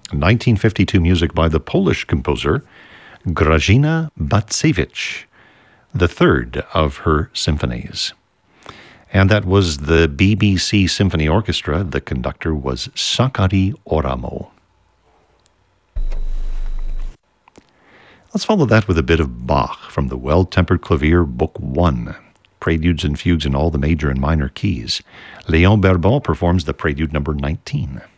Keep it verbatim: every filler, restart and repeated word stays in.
nineteen fifty-two music by the Polish composer Grażyna Bacewicz, the third of her symphonies. And that was the B B C Symphony Orchestra. The conductor was Sakari Oramo. Let's follow that with a bit of Bach from the Well-Tempered Clavier, Book one, Preludes and Fugues in all the major and minor keys. Léon Bourbon performs the Prelude number nineteen.